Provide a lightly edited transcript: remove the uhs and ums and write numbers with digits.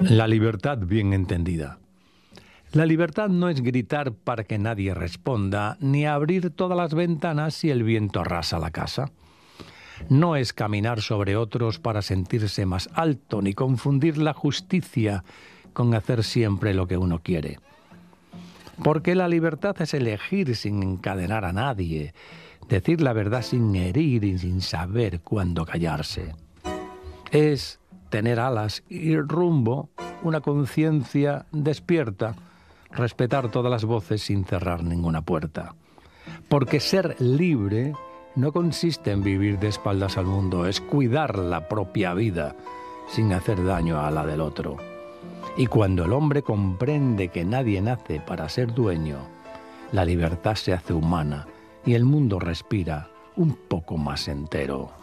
La libertad bien entendida. La libertad no es gritar para que nadie responda, ni abrir todas las ventanas si el viento arrasa la casa. No es caminar sobre otros para sentirse más alto, ni confundir la justicia con hacer siempre lo que uno quiere. Porque la libertad es elegir sin encadenar a nadie, decir la verdad sin herir y sin saber cuándo callarse. Es tener alas y rumbo, una conciencia despierta, respetar todas las voces sin cerrar ninguna puerta. Porque ser libre no consiste en vivir de espaldas al mundo, es cuidar la propia vida sin hacer daño a la del otro. Y cuando el hombre comprende que nadie nace para ser dueño, la libertad se hace humana y el mundo respira un poco más entero.